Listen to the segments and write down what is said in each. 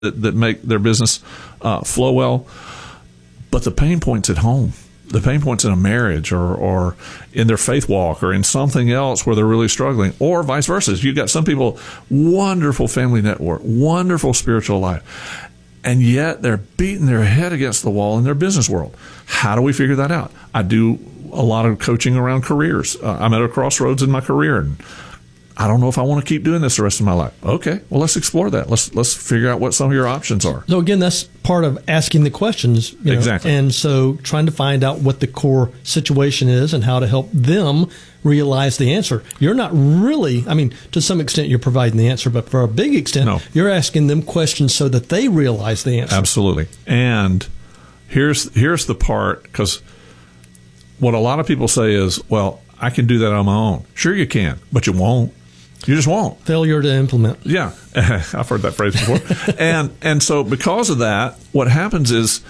that make their business flow well. But the pain point's at home. The pain point's in a marriage or in their faith walk or in something else where they're really struggling, or vice versa. You've got some people, wonderful family network, wonderful spiritual life, and yet they're beating their head against the wall in their business world. How do we figure that out? I do a lot of coaching around careers. I'm at a crossroads in my career, and I don't know if I want to keep doing this the rest of my life. Okay, well, let's explore that. Let's figure out what some of your options are. So again, that's part of asking the questions. Exactly. And so trying to find out what the core situation is and how to help them realize the answer. You're not really, to some extent you're providing the answer, but for a big extent, you're asking them questions so that they realize the answer. Absolutely. And here's the part, because what a lot of people say is, well, I can do that on my own. Sure you can, but you won't. You just won't. Failure to implement. Yeah. I've heard that phrase before. and so because of that, what happens is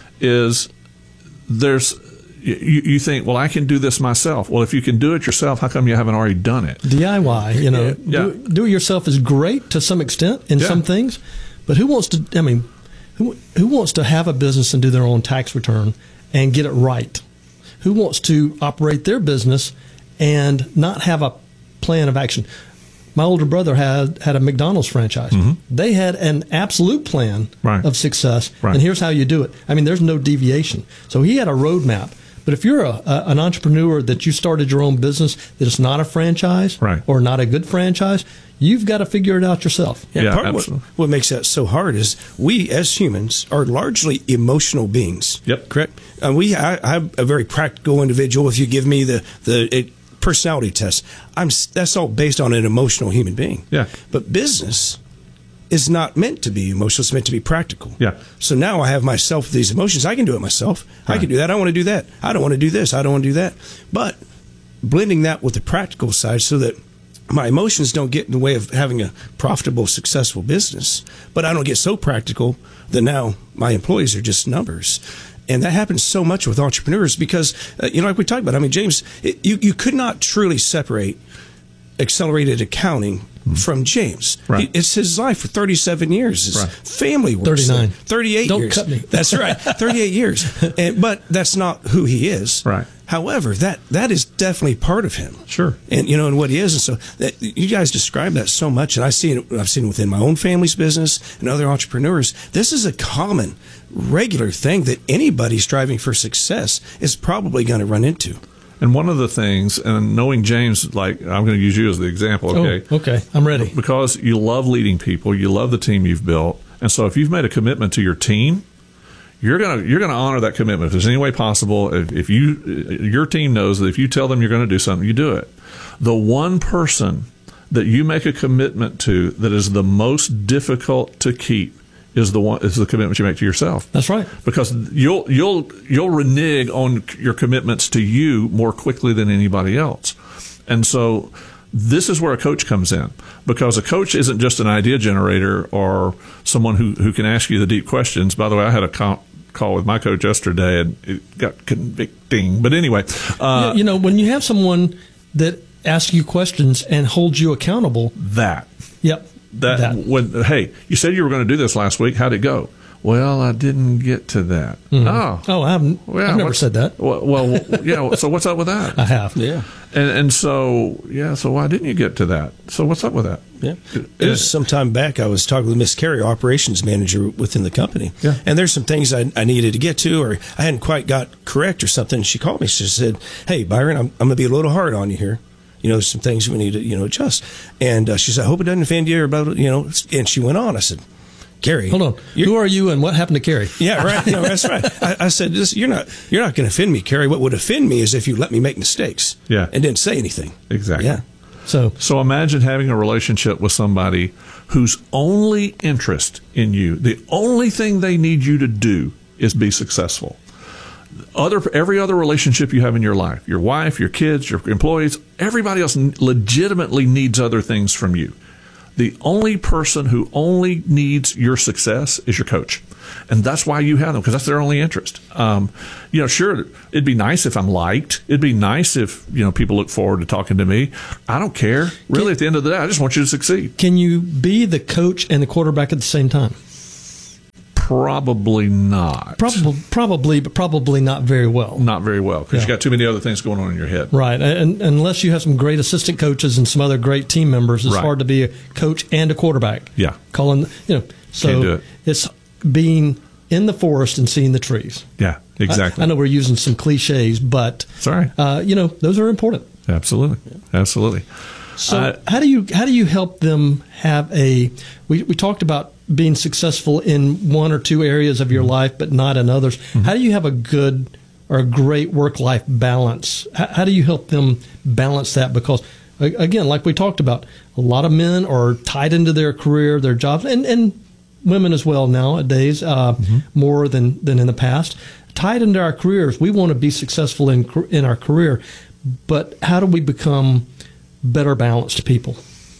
there's you think, well, I can do this myself. Well, if you can do it yourself, how come you haven't already done it? DIY, do it yourself is great to some extent in some things, but who wants to have a business and do their own tax return and get it right? Who wants to operate their business and not have a plan of action? My older brother had a McDonald's franchise. Mm-hmm. They had an absolute plan of success, and here's how you do it. There's no deviation. So he had a roadmap. But if you're an entrepreneur that you started your own business that is not a franchise or not a good franchise, you've got to figure it out yourself. Yeah, part of what makes that so hard is we as humans are largely emotional beings. Yep. Correct? I'm a very practical individual. If you give me the personality test, that's all based on an emotional human being. Yeah. But business is not meant to be emotional. It's meant to be practical. Yeah. So now I have myself with these emotions. I can do it myself. Right. I can do that. I want to do that. I don't want to do this. I don't want to do that. But blending that with the practical side so that my emotions don't get in the way of having a profitable, successful business, but I don't get so practical that now my employees are just numbers. And that happens so much with entrepreneurs because, like we talked about, James, you could not truly separate accelerated accounting from James. Right. It's his life for 37 years. His family works 39. 38 Don't years. cut me. That's right. 38 years. But that's not who he is. Right. However, that is definitely part of him. Sure. And and what he is. And so you guys describe that so much. And I've seen it within my own family's business and other entrepreneurs. This is a common, regular thing that anybody striving for success is probably going to run into. And one of the things, and knowing James, like I'm going to use you as the example, okay? Oh, okay, I'm ready. Because you love leading people, you love the team you've built, and so if you've made a commitment to your team, you're gonna honor that commitment if there's any way possible. If your team knows that if you tell them you're going to do something, you do it. The one person that you make a commitment to that is the most difficult to keep is the commitment you make to yourself. That's right. Because you'll renege on your commitments to you more quickly than anybody else. And so this is where a coach comes in, because a coach isn't just an idea generator or someone who can ask you the deep questions. By the way, I had a call with my coach yesterday and it got convicting. But anyway. When you have someone that asks you questions and holds you accountable. Yep. Hey, you said you were going to do this last week. How'd it go? Well, I didn't get to that. Mm-hmm. I've never said that. Well, yeah. So what's up with that? I have. Yeah. And so why didn't you get to that? So what's up with that? Yeah. It was some time back. I was talking with Miss Carey, operations manager within the company. Yeah. And there's some things I needed to get to, or I hadn't quite got correct or something. She called me. She said, "Hey, Byron, I'm going to be a little hard on you here. There's some things we need to, adjust." And she said, "I hope it doesn't offend you," or about, and she went on. I said, "Carrie, hold on. Who are you and what happened to Carrie?" Yeah, right. No, that's right. I said, "You're not going to offend me, Carrie. What would offend me is if you let me make mistakes, and didn't say anything." Exactly. Yeah. So imagine having a relationship with somebody whose only interest in you, the only thing they need you to do, is be successful. Every other relationship you have in your life, your wife, your kids, your employees, everybody else legitimately needs other things from you. The only person who only needs your success is your coach. And that's why you have them, because that's their only interest. Sure, it'd be nice if I'm liked. It'd be nice if, people look forward to talking to me. I don't care. Really, at the end of the day, I just want you to succeed. Can you be the coach and the quarterback at the same time? Probably not. Probably, but probably not very well. Not very well, because you got too many other things going on in your head. Right. And unless you have some great assistant coaches and some other great team members, it's hard to be a coach and a quarterback. Yeah. So Can't do it. It's being in the forest and seeing the trees. Yeah, exactly. I know we're using some cliches, but sorry, those are important. Absolutely. Absolutely. So how do you help them have we talked about being successful in one or two areas of your life, but not in others. Mm-hmm. How do you have a good or a great work-life balance? How do you help them balance that? Because again, like we talked about, a lot of men are tied into their career, their jobs, and women as well nowadays, more than in the past. Tied into our careers, we want to be successful in our career, but how do we become better balanced people?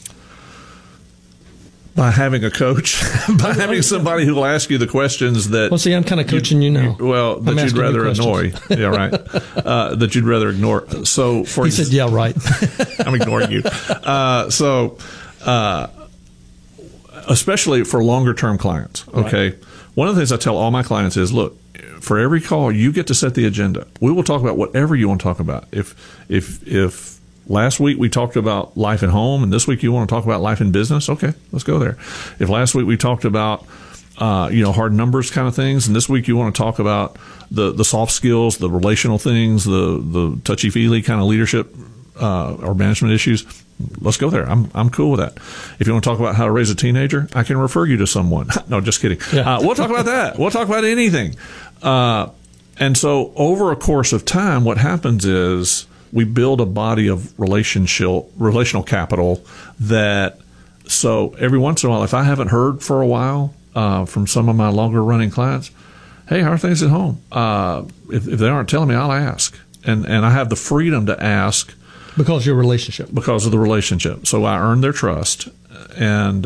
By having a coach, by having somebody who will ask you the questions that. Well, see, I'm kind of coaching you now. That you'd rather annoy. Yeah, right. That you'd rather ignore. So, he said, "Yeah, right." I'm ignoring you. Especially for longer term clients. Okay, right. One of the things I tell all my clients is, look, for every call, you get to set the agenda. We will talk about whatever you want to talk about. If last week we talked about life at home, and this week you want to talk about life in business, okay, let's go there. If last week we talked about hard numbers kind of things, and this week you want to talk about the soft skills, the relational things, the touchy-feely kind of leadership or management issues, let's go there. I'm cool with that. If you want to talk about how to raise a teenager, I can refer you to someone. No, just kidding. Yeah. We'll talk about that. We'll talk about anything. And so over a course of time, what happens is we build a body of relational capital so every once in a while, if I haven't heard for a while from some of my longer running clients, hey, how are things at home? If they aren't telling me, I'll ask. And I have the freedom to ask. Because of the relationship. So I earn their trust. And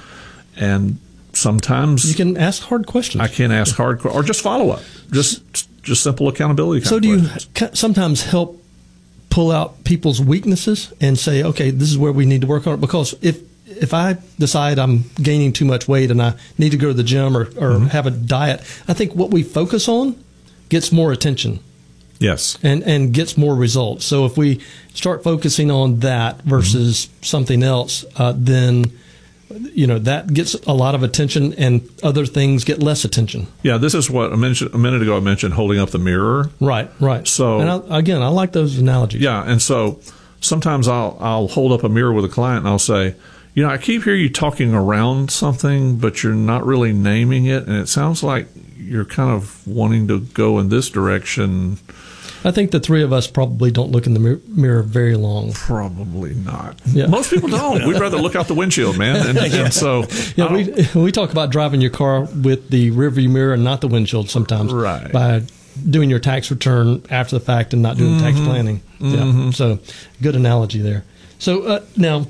sometimes you can ask hard questions. I can ask hard or just follow up. Just simple accountability. So do you sometimes help pull out people's weaknesses and say, okay, this is where we need to work on it? Because if I decide I'm gaining too much weight and I need to go to the gym or have a diet, I think what we focus on gets more attention. Yes. And gets more results. So if we start focusing on that versus something else, then that gets a lot of attention and other things get less attention. Yeah, this is what I mentioned a minute ago. I mentioned holding up the mirror. Right. So I like those analogies. Yeah, and so sometimes I'll hold up a mirror with a client and I'll say, I keep hearing you talking around something, but you're not really naming it, and it sounds like you're kind of wanting to go in this direction. I think the three of us probably don't look in the mirror very long. Probably not. Yeah. Most people don't. We'd rather look out the windshield, man. And so, we talk about driving your car with the rearview mirror and not the windshield sometimes. Right. By doing your tax return after the fact and not doing tax planning. Yeah. So, good analogy there. So now,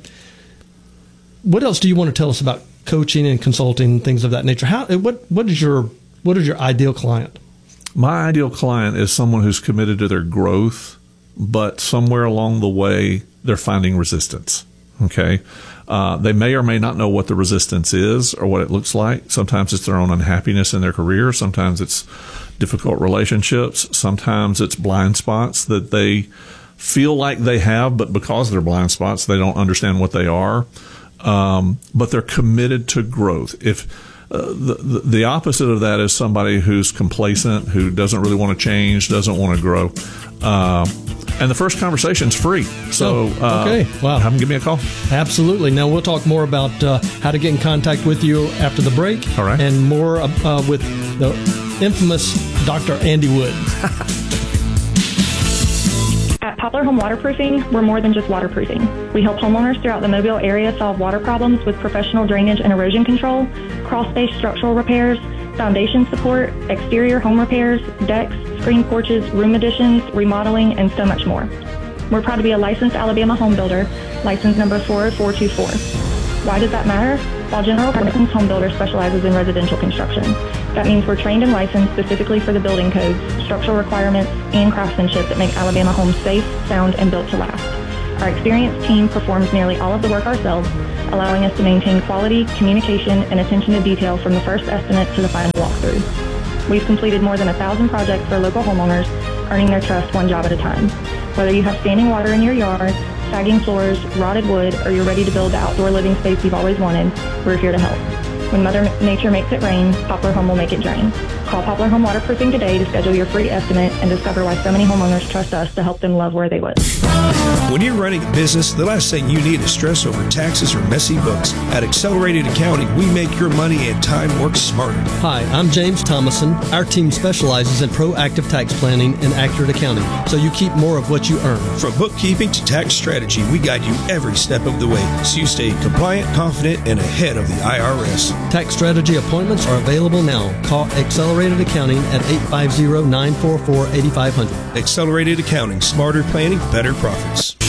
what else do you want to tell us about coaching and consulting, things of that nature? What is your ideal client? My ideal client is someone who's committed to their growth, but somewhere along the way, they're finding resistance. Okay. They may or may not know what the resistance is or what it looks like. Sometimes it's their own unhappiness in their career. Sometimes it's difficult relationships. Sometimes it's blind spots that they feel like they have, but because they're blind spots, they don't understand what they are. But they're committed to growth. If the opposite of that is somebody who's complacent, who doesn't really want to change, doesn't want to grow. And the first conversation's free. So okay. Wow. Have them give me a call. Absolutely. Now we'll talk more about how to get in contact with you after the break. All right. And more with the infamous Dr. Andy Wood. At Poplar Home Waterproofing, we're more than just waterproofing. We help homeowners throughout the Mobile area solve water problems with professional drainage and erosion control, crawl-space structural repairs, foundation support, exterior home repairs, decks, screen porches, room additions, remodeling, and so much more. We're proud to be a licensed Alabama home builder, license number 40424. Why does that matter? While General Partners Home Builder specializes in residential construction. That means we're trained and licensed specifically for the building codes, structural requirements, and craftsmanship that make Alabama homes safe, sound, and built to last. Our experienced team performs nearly all of the work ourselves, allowing us to maintain quality, communication, and attention to detail from the first estimate to the final walkthrough. We've completed more than 1,000 projects for local homeowners, earning their trust one job at a time. Whether you have standing water in your yard, sagging floors, rotted wood, or you're ready to build the outdoor living space you've always wanted, we're here to help. When Mother Nature makes it rain, Poplar Home will make it drain. Call Poplar Home Waterproofing today to schedule your free estimate and discover why so many homeowners trust us to help them love where they live. When you're running a business, the last thing you need is stress over taxes or messy books. At Accelerated Accounting, we make your money and time work smarter. Hi, I'm James Thomason. Our team specializes in proactive tax planning and accurate accounting, so you keep more of what you earn. From bookkeeping to tax strategy, we guide you every step of the way, so you stay compliant, confident, and ahead of the IRS. Tax strategy appointments are available now. Call Accelerated Accounting at 850-944-8500. Accelerated Accounting, smarter planning, better profits.